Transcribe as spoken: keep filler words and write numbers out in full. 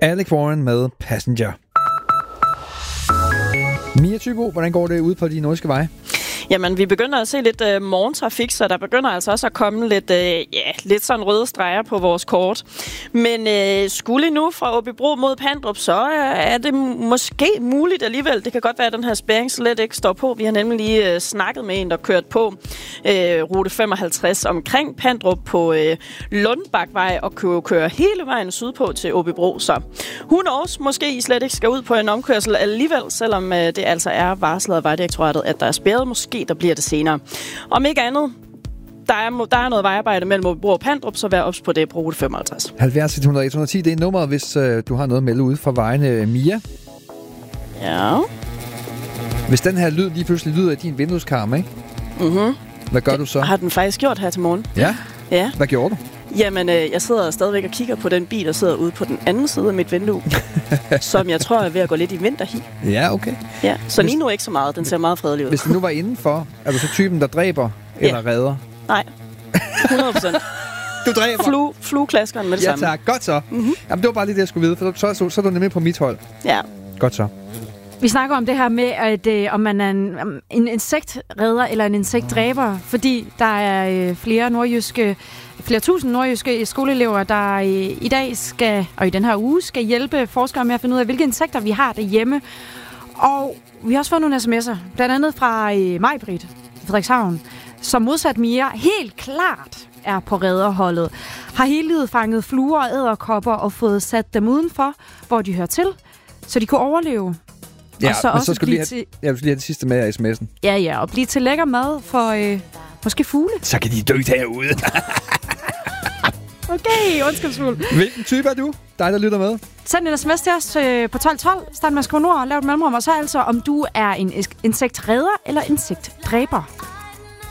Alec Warren med Passenger. Mia Thybo, hvordan går det ude på de nordiske veje? Jamen, vi begynder at se lidt øh, morgentrafik, så der begynder altså også at komme lidt, øh, ja, lidt sådan røde streger på vores kort. Men øh, skulle I nu fra Aabybro mod Pandrup, så øh, er det måske muligt alligevel. Det kan godt være, at den her spærring slet ikke står på. Vi har nemlig lige øh, snakket med en, der kørt på øh, rute femoghalvtreds omkring Pandrup på øh, Lundbakvej og kører, kører hele vejen sydpå til Aabybro. Så who knows, måske I slet ikke skal ud på en omkørsel alligevel, selvom øh, det altså er varslet af Vejdirektoratet, at der er spærret. Måske der bliver det senere. Om ikke andet, der er, der er noget vejarbejde mellem Aabybro og Pandrup, så vær ops på det på rute femoghalvtreds. halvfjerds et hundrede et hundrede og ti, det er nummeret, hvis øh, du har noget at melde ud fra vejene, Mia. Ja. Hvis den her lyd lige pludselig lyder af din vindueskarm, ikke? Mhm. Hvad gør du så? Har den faktisk gjort her til morgen. Ja? Ja. Hvad gjorde du? Jamen, øh, jeg sidder stadigvæk og kigger på den bil, der sidder ude på den anden side af mit vindue, som jeg tror er ved at gå lidt i vinterhi. Ja, okay. Ja, så Hvis- lige nu ikke så meget. Den ser meget fredelig ud. Hvis den nu var indenfor, er du så typen, der dræber eller Ja. redder? Nej, hundrede procent. Du dræber? Flu, flueklaskeren med det Ja, samme. tak. Godt så. Mm-hmm. Jamen, det var bare lige det, jeg skulle vide, for så, så, så er du nemlig på mit hold. Ja. Godt så. Vi snakker om det her med, at øh, om man er en, um, en insektredder eller en insektdræber, fordi der er øh, flere nordjyske, flere tusind nordjyske skoleelever, der øh, i dag skal, og i den her uge, skal hjælpe forskere med at finde ud af, hvilke insekter vi har derhjemme. Og vi har også fået nogle sms'er, blandt andet fra øh, Maj-Britt, Frederikshavn, som modsat Mia helt klart er på redderholdet, har hele livet fanget fluer og edderkopper og fået sat dem udenfor, hvor de hører til, så de kunne overleve. Ja, og så men også så skal blive lige til, have, jeg vil lige have det sidste med af sms'en. ja, ja, og blive til lækker mad for øh, måske fugle. Så kan de dø derude. Okay, ondskabsfuld. Hvilken type er du? Dig, der lytter med. Send en sms til os øh, på tolv tolv. Start med at skrive nord og lav et mellemrum. Og så altså, om du er en insektredder eller insektdræber.